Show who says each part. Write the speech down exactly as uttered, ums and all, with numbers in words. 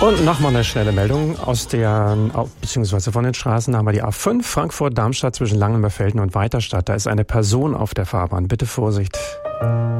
Speaker 1: Und nochmal eine schnelle Meldung aus der, beziehungsweise von den Straßen haben wir die A fünf, Frankfurt-Darmstadt zwischen Langenmerfelden und Weiterstadt. Da ist eine Person auf der Fahrbahn. Bitte Vorsicht.